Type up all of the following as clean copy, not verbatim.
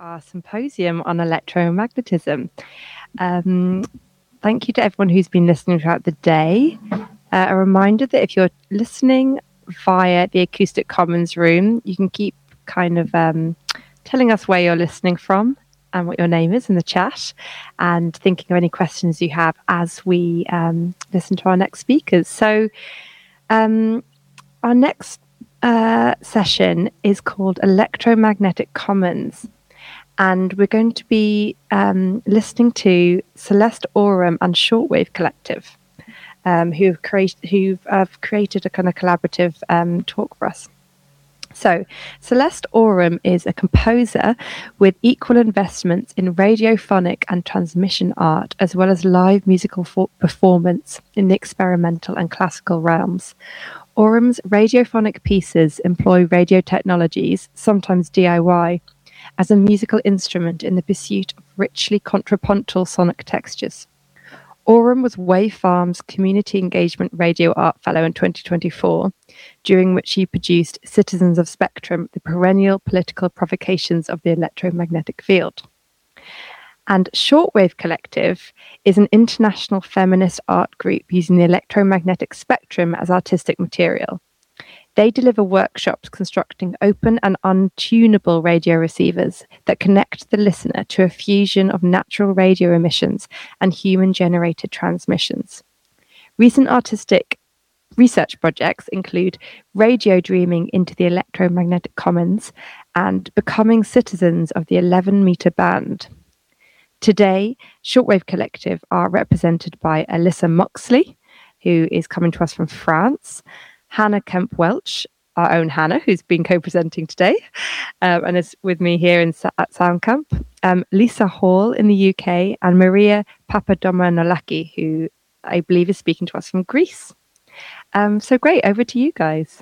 our symposium on electromagnetism. Thank you to everyone who's been listening throughout the day. A reminder that if you're listening via the Acoustic Commons room, you can keep kind of telling us where you're listening from and what your name is in the chat, and thinking of any questions you have as we listen to our next speakers. So our next session is called Electromagnetic Commons, and we're going to be listening to Celeste Aurum and Shortwave Collective, who've created a kind of collaborative talk for us. So, Celeste Aurum is a composer with equal investments in radiophonic and transmission art, as well as live musical performance in the experimental and classical realms. Aurum's radiophonic pieces employ radio technologies, sometimes DIY, as a musical instrument in the pursuit of richly contrapuntal sonic textures. Aurum was Wave Farm's Community Engagement Radio Art Fellow in 2024, during which he produced Citizens of Spectrum, the perennial political provocations of the electromagnetic field. And Shortwave Collective is an international feminist art group using the electromagnetic spectrum as artistic material. They deliver workshops constructing open and untunable radio receivers that connect the listener to a fusion of natural radio emissions and human-generated transmissions. Recent artistic research projects include radio dreaming into the electromagnetic commons and becoming citizens of the 11-meter band. Today, Shortwave Collective are represented by Alyssa Moxley, who is coming to us from France, Hannah Kemp-Welch, our own Hannah, who's been co-presenting today and is with me here at Soundcamp, Lisa Hall in the UK, and Maria Papadomonoulaki, who I believe is speaking to us from Greece. So great, over to you guys.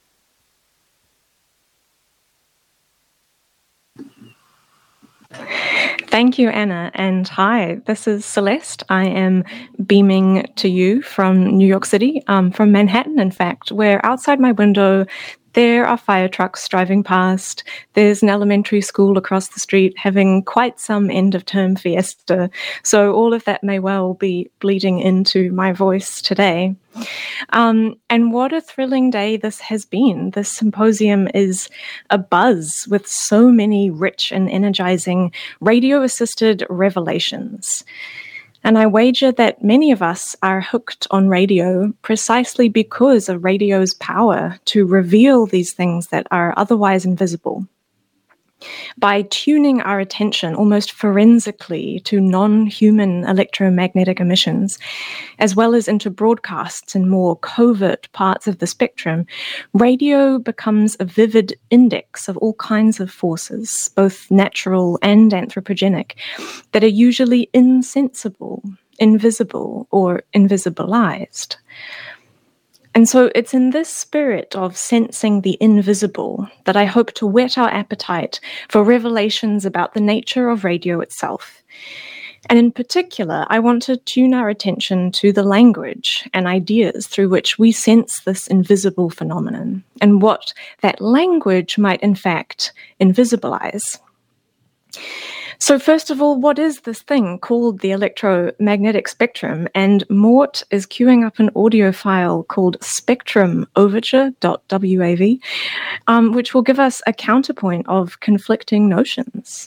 Thank you, Anna, and hi, this is Celeste. I am beaming to you from New York City, from Manhattan, in fact, where outside my window there are fire trucks driving past. There's an elementary school across the street having quite some end-of-term fiesta. So all of that may well be bleeding into my voice today. And what a thrilling day this has been. This symposium is abuzz with so many rich and energizing radio-assisted revelations. And I wager that many of us are hooked on radio precisely because of radio's power to reveal these things that are otherwise invisible. By tuning our attention almost forensically to non-human electromagnetic emissions, as well as into broadcasts in more covert parts of the spectrum, radio becomes a vivid index of all kinds of forces, both natural and anthropogenic, that are usually insensible, invisible, or invisibilized. And so it's in this spirit of sensing the invisible that I hope to whet our appetite for revelations about the nature of radio itself. And in particular, I want to tune our attention to the language and ideas through which we sense this invisible phenomenon, and what that language might in fact invisibilize. So first of all, what is this thing called the electromagnetic spectrum? And Mort is queuing up an audio file called spectrumoverture.wav, which will give us a counterpoint of conflicting notions.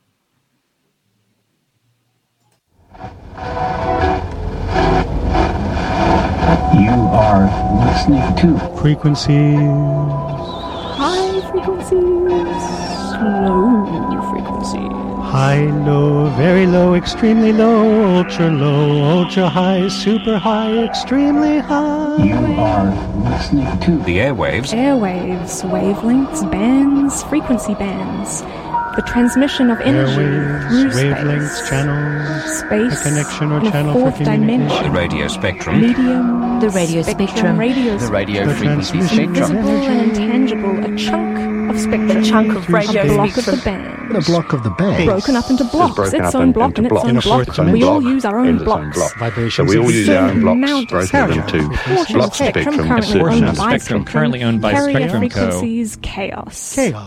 You are listening to frequencies. High frequencies. Low frequencies. High, low, very low, extremely low, ultra high, super high, extremely high. You are listening to the airwaves. Airwaves, wavelengths, bands, frequency bands. The transmission of energy through wavelengths, space. channels, Space, a connection or in a channel fourth for communication. dimension. The radio spectrum. Medium, The radio spectrum. radio The radio The frequency transmission spectrum. Invisible and intangible, a chunk of spectrum. A chunk of radio A block of spectrum. the band. a block of the band. Broken up into blocks, broken its up own block and its into own blocks. block. In a fourth We all block, use our own in its own blocks. block. Vibrations So we all use our own blocks, Amount of broken sound. into Portion block of spectrum spectrum. currently portion owned of by spectrum currently owned by carrier Spectrum Co. frequencies chaos. Chaos.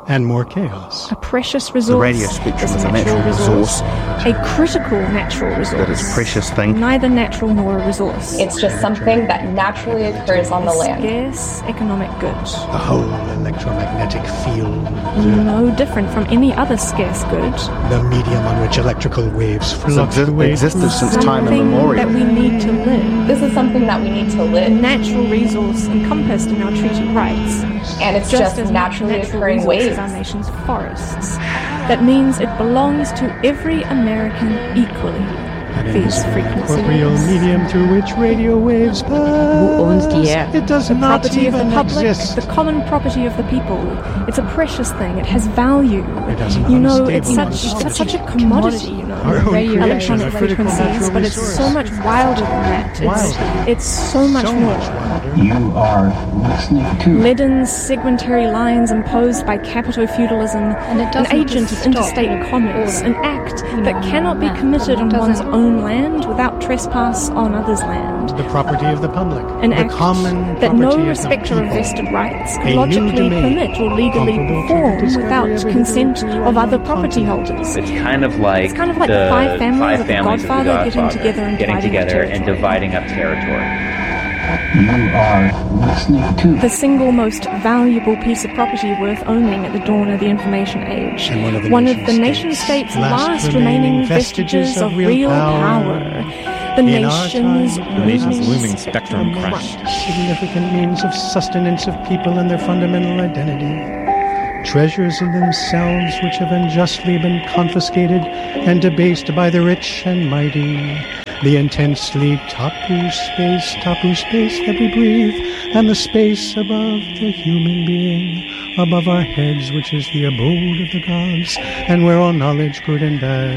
and more chaos. A precious resource. The radio spectrum is is a natural resource. A critical natural resource. That is a precious thing. Neither natural nor a resource. It's just something that naturally occurs on the land. Scarce economic good. The whole electromagnetic field. No different from any other scarce good. The medium on which electrical waves fluctuate. Existed since time Something immemorial. that we need to live. This is something that we need to A live. natural resource encompassed in our treaty rights. And it's just as naturally natural occurring resource waves. as our nation's forests. That means it belongs to every American equally. An These invisible frequencies. corporeal medium through which radio waves pass. Who owns the air? It does The not property of even the public, exist. the common property of the people. It's a precious thing. It has value. It has an You know, it's unstable such a commodity, you know, Our own creation, electronic a critical frequencies, natural but it's resource. so much wilder than that. It's so much more. wilder. You are listening to Leaden segmentary lines imposed by capito-feudalism, And it an doesn't agent of stop interstate commerce, all an act you that know, cannot be that committed on one's doesn't- own land without trespass on others' land. The property of the public. An the act common that no property respecter of of the people. vested rights A could new logically domain, permit or legally comparable to the perform discovery without of a consent hitherto of other unknown property continent. holders. It's kind of like the five families of the Godfather getting together and getting dividing together up and territory. dividing up territory. You are listening to The single most valuable piece of property worth owning at the dawn of the information age. And one of the nation nation-state's state's last remaining vestiges of real power. The In our nation's time, The nation's looming spectrum crashed. Significant means of sustenance of people and their fundamental identity. Treasures in themselves which have unjustly been confiscated and debased by the rich and mighty. The intensely tapu space that we breathe, and the space above the human being, above our heads, which is the abode of the gods, and where all knowledge, good and bad,